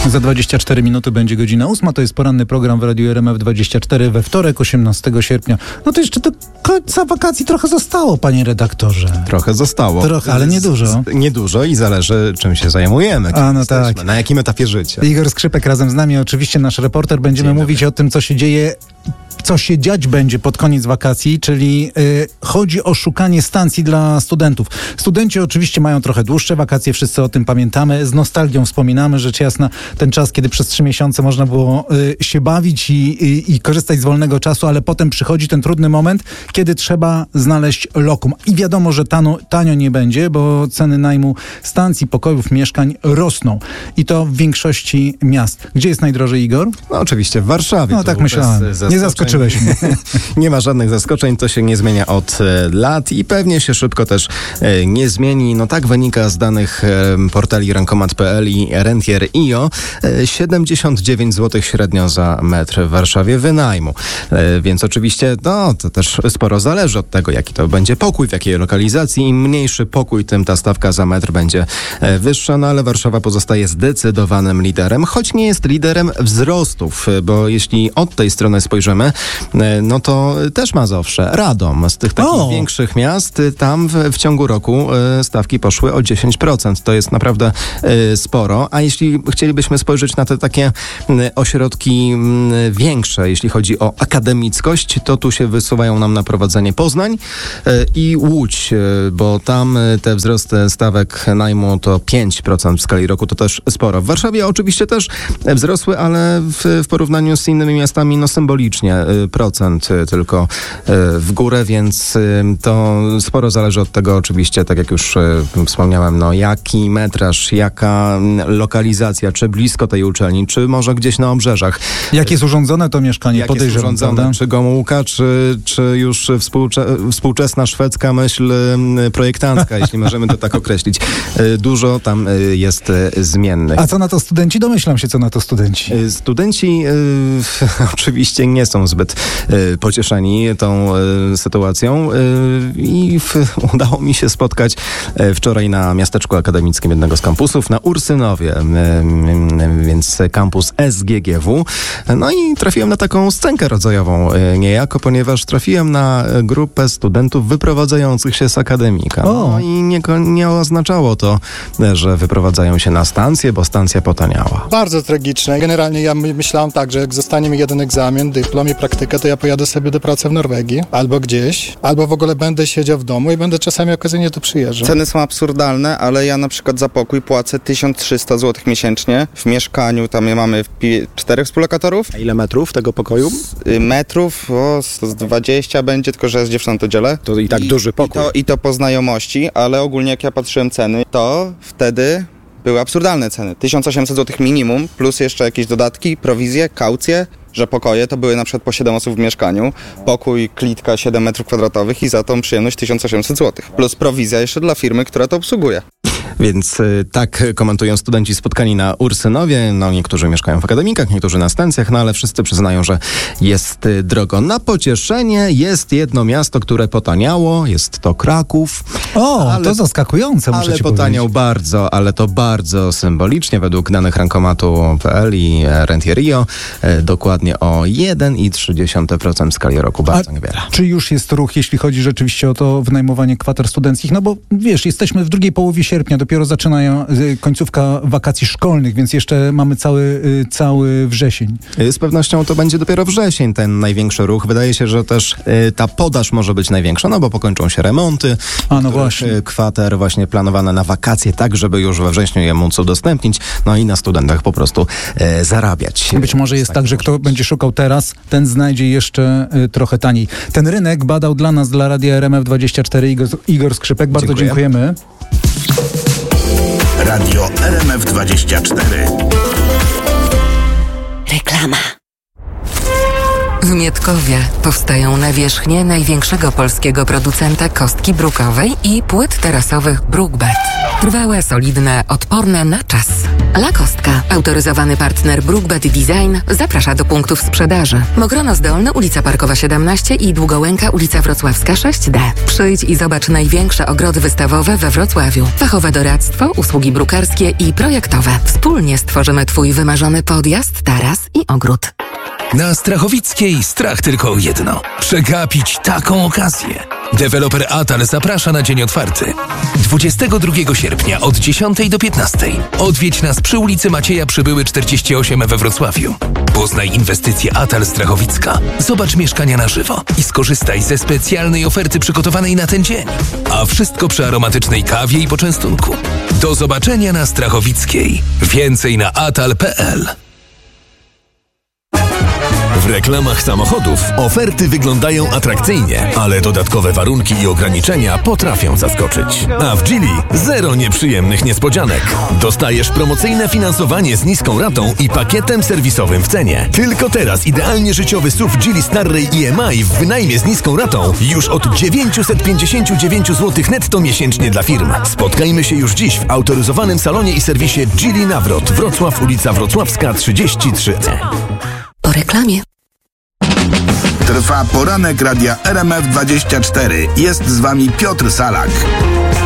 Za 24 minuty będzie godzina 8. To jest poranny program w Radiu RMF24 we wtorek, 18 sierpnia. No to jeszcze do końca wakacji trochę zostało, panie redaktorze. Trochę zostało. Trochę, ale niedużo. Niedużo i zależy, czym się zajmujemy. Tak. Na jakim etapie życia. Igor Skrzypek razem z nami, oczywiście nasz reporter. Będziemy mówić o tym, co się dzieje, co się dziać będzie pod koniec wakacji, czyli chodzi o szukanie stacji dla studentów. Studenci oczywiście mają trochę dłuższe wakacje, wszyscy o tym pamiętamy. Z nostalgią wspominamy, rzecz jasna, ten czas, kiedy przez 3 miesiące można było się bawić i korzystać z wolnego czasu, ale potem przychodzi ten trudny moment, kiedy trzeba znaleźć lokum. I wiadomo, że tanio nie będzie, bo ceny najmu stacji, pokojów, mieszkań rosną. I to w większości miast. Gdzie jest najdrożej, Igor? No oczywiście w Warszawie. No tak myślałem. Nie zaskoczyłeś mnie. Nie ma żadnych zaskoczeń, to się nie zmienia od lat i pewnie się szybko też nie zmieni. No tak wynika z danych portali Rankomat.pl i Rentier.io. 79 zł średnio za metr w Warszawie wynajmu. Więc oczywiście to też sporo zależy od tego, jaki to będzie pokój, w jakiej lokalizacji. Im mniejszy pokój, tym ta stawka za metr będzie wyższa, no ale Warszawa pozostaje zdecydowanym liderem, choć nie jest liderem wzrostów, bo jeśli od tej strony spojrzymy, no to też Mazowsze, Radom, z tych takich większych miast, tam w ciągu roku stawki poszły o 10%. To jest naprawdę sporo. A jeśli chcielibyśmy spojrzeć na te takie ośrodki większe, jeśli chodzi o akademickość, to tu się wysuwają nam na prowadzenie Poznań i Łódź, bo tam te wzrosty stawek najmu to 5% w skali roku, to też sporo. W Warszawie oczywiście też wzrosły, ale w porównaniu z innymi miastami no symbolicznie procent tylko w górę, więc to sporo zależy od tego oczywiście, tak jak już wspomniałem, no jaki metraż, jaka lokalizacja, czy blisko tej uczelni, czy może gdzieś na obrzeżach. Jak jest urządzone to mieszkanie, podejrzewam, prawda? Czy Gomułka, czy już współczesna szwedzka myśl projektancka, jeśli możemy to tak określić. Dużo tam jest zmiennych. A co na to studenci? Domyślam się, co na to studenci. Studenci oczywiście nie są zbyt pocieszeni tą sytuacją i udało mi się spotkać wczoraj na miasteczku akademickim jednego z kampusów, na Ursynowie, więc kampus SGGW. No i trafiłem na taką scenkę rodzajową niejako, ponieważ trafiłem na grupę studentów wyprowadzających się z akademika. No i nie oznaczało to, że wyprowadzają się na stację, bo stacja potaniała. Bardzo tragiczne. Generalnie ja myślałem tak, że jak zostanie mi jeden egzamin, dyplom i praktykę, to ja pojadę sobie do pracy w Norwegii albo gdzieś, albo w ogóle będę siedział w domu i będę czasami okazyjnie tu przyjeżdżał. Ceny są absurdalne, ale ja na przykład za pokój płacę 1300 zł miesięcznie. W mieszkaniu tam mamy 4 współlokatorów. A ile metrów tego pokoju? Metrów, z 20 będzie, tylko że z dziewczyną to dzielę. To i tak duży pokój. I to po znajomości, ale ogólnie jak ja patrzyłem ceny, to wtedy były absurdalne ceny. 1800 zł minimum, plus jeszcze jakieś dodatki, prowizje, kaucje, że pokoje to były na przykład po 7 osób w mieszkaniu, pokój, klitka 7 metrów kwadratowych i za tą przyjemność 1800 zł. Plus prowizja jeszcze dla firmy, która to obsługuje. Więc tak komentują studenci spotkani na Ursynowie. No niektórzy mieszkają w akademikach, niektórzy na stacjach, no ale wszyscy przyznają, że jest drogo. Na pocieszenie jest jedno miasto, które potaniało, jest to Kraków. To zaskakujące, muszę ci powiedzieć. Ale potaniał bardzo, ale to bardzo symbolicznie, według danych Rankomatu.pl i Rentier.io, dokładnie o 1,3% w skali roku. Bardzo niewiele. Czy już jest ruch, jeśli chodzi rzeczywiście o to wynajmowanie kwater studenckich? No bo wiesz, jesteśmy w drugiej połowie sierpnia, dopiero zaczynają końcówka wakacji szkolnych, więc jeszcze mamy cały wrzesień. Z pewnością to będzie dopiero wrzesień ten największy ruch. Wydaje się, że też ta podaż może być największa, no bo pokończą się remonty. Właśnie. Kwater właśnie planowane na wakacje, tak żeby już we wrześniu je móc udostępnić, no i na studentach po prostu zarabiać. Być może jest tak, że kto będzie szukał teraz, ten znajdzie jeszcze trochę taniej. Ten rynek badał dla nas, dla Radia RMF24 Igor Skrzypek. Bardzo dziękujemy. Radio RMF24. Reklama. W Mietkowie powstają nawierzchnie największego polskiego producenta kostki brukowej i płyt terasowych Brookbed. Trwałe, solidne, odporne na czas. Lakostka, autoryzowany partner Brookbet Design, zaprasza do punktów sprzedaży. Mokronos Dolny, ulica Parkowa 17 i Długołęka, ulica Wrocławska 6D. Przyjdź i zobacz największe ogrody wystawowe we Wrocławiu. Fachowe doradztwo, usługi brukarskie i projektowe. Wspólnie stworzymy Twój wymarzony podjazd, taras i ogród. Na Strachowickiej strach tylko o jedno. Przegapić taką okazję. Deweloper Atal zaprasza na dzień otwarty. 22 sierpnia od 10 do 15. Odwiedź nas przy ulicy Macieja Przybyły 48 we Wrocławiu. Poznaj inwestycje Atal Strachowicka. Zobacz mieszkania na żywo i skorzystaj ze specjalnej oferty przygotowanej na ten dzień. A wszystko przy aromatycznej kawie i poczęstunku. Do zobaczenia na Strachowickiej. Więcej na atal.pl. W reklamach samochodów oferty wyglądają atrakcyjnie, ale dodatkowe warunki i ograniczenia potrafią zaskoczyć. A w Geely zero nieprzyjemnych niespodzianek. Dostajesz promocyjne finansowanie z niską ratą i pakietem serwisowym w cenie. Tylko teraz idealnie życiowy SUV Geely Starray EMI w wynajmie z niską ratą już od 959 zł netto miesięcznie dla firm. Spotkajmy się już dziś w autoryzowanym salonie i serwisie Geely Nawrot, Wrocław, ulica Wrocławska 33E. Po reklamie. Trwa poranek radia RMF24. Jest z wami Piotr Salak.